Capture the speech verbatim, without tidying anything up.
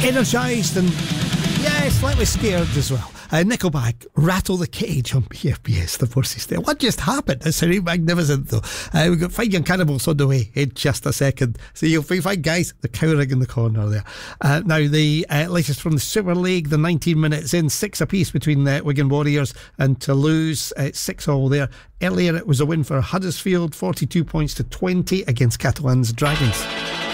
Energised and, yeah, slightly scared as well. Uh, Nickelback, Rattle the Cage on B F B S, the Forces there. What just happened? It's very magnificent though. Uh, we've got Fine Young Cannibals on the way in just a second. So you'll be fine, guys. The cowering in the corner there. Uh, now the uh, latest from the Super League, the nineteen minutes in, six apiece between the Wigan Warriors and Toulouse. Uh, six all there. Earlier it was a win for Huddersfield, forty-two points to twenty against Catalan's Dragons.